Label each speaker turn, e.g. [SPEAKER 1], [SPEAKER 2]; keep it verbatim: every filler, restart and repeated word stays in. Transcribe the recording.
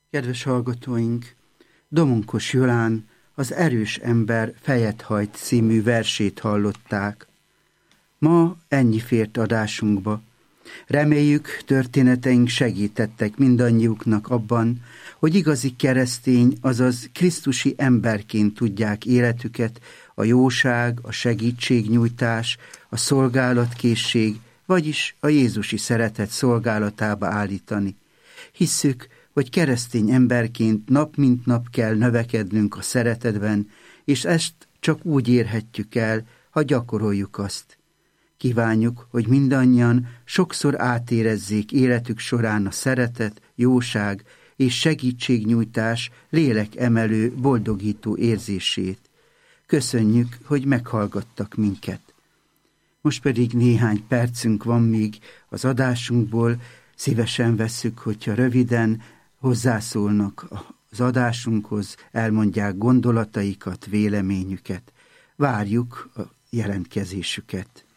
[SPEAKER 1] Kedves hallgatóink, Domonkos Jolán az Erős ember fejet hajt című versét hallották. Ma ennyi fért adásunkba. Reméljük, történeteink segítettek mindannyiuknak abban, hogy igazi keresztény, azaz krisztusi emberként tudják életüket a jóság, a segítségnyújtás, a szolgálatkészség, vagyis a jézusi szeretet szolgálatába állítani. Hisszük, hogy keresztény emberként nap mint nap kell növekednünk a szeretetben, és ezt csak úgy érhetjük el, ha gyakoroljuk azt. Kívánjuk, hogy mindannyian sokszor átérezzék életük során a szeretet, jóság és segítségnyújtás lélekemelő, boldogító érzését. Köszönjük, hogy meghallgattak minket. Most pedig néhány percünk van még az adásunkból, szívesen vesszük, hogyha röviden hozzászólnak az adásunkhoz, elmondják gondolataikat, véleményüket. Várjuk a jelentkezésüket.